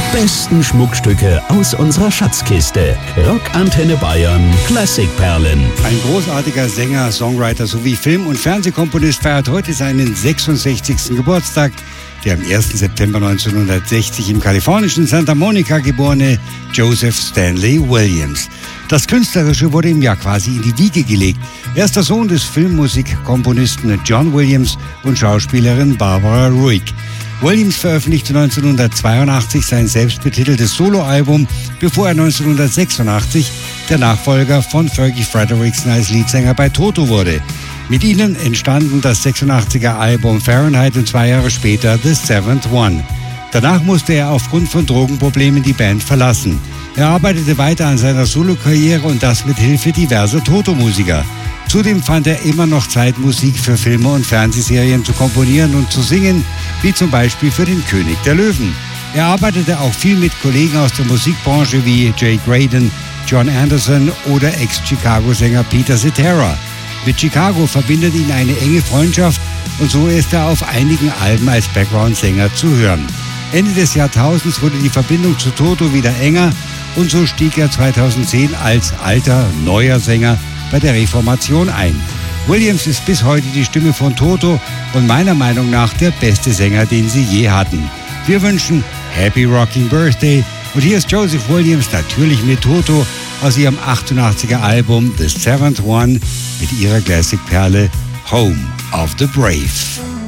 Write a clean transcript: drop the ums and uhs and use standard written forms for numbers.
besten Schmuckstücke aus unserer Schatzkiste. Rock Antenne Bayern Klassikperlen. Ein großartiger Sänger, Songwriter sowie Film- und Fernsehkomponist feiert heute seinen 66. Geburtstag. Der am 1. September 1960 im kalifornischen Santa Monica geborene Joseph Stanley Williams. Das Künstlerische wurde ihm ja quasi in die Wiege gelegt. Er ist der Sohn des Filmmusikkomponisten John Williams und Schauspielerin Barbara Ruick. Williams veröffentlichte 1982 sein selbstbetiteltes Soloalbum, bevor er 1986 der Nachfolger von Fergie Frederiksen als Leadsänger bei Toto wurde. Mit ihnen entstanden das 86er Album Fahrenheit und 2 Jahre später The Seventh One. Danach musste er aufgrund von Drogenproblemen die Band verlassen. Er arbeitete weiter an seiner Solokarriere und das mit Hilfe diverser Toto-Musiker. Zudem fand er immer noch Zeit, Musik für Filme und Fernsehserien zu komponieren und zu singen, wie zum Beispiel für den König der Löwen. Er arbeitete auch viel mit Kollegen aus der Musikbranche wie Jay Graydon, John Anderson oder Ex-Chicago-Sänger Peter Cetera. Mit Chicago verbindet ihn eine enge Freundschaft und so ist er auf einigen Alben als Background-Sänger zu hören. Ende des Jahrtausends wurde die Verbindung zu Toto wieder enger und so stieg er 2010 als alter, neuer Sänger bei der Reformation ein. Williams ist bis heute die Stimme von Toto und meiner Meinung nach der beste Sänger, den sie je hatten. Wir wünschen Happy Rocking Birthday und hier ist Joseph Williams natürlich mit Toto aus ihrem 88er Album The Seventh One mit ihrer Classic-Perle Home of the Brave.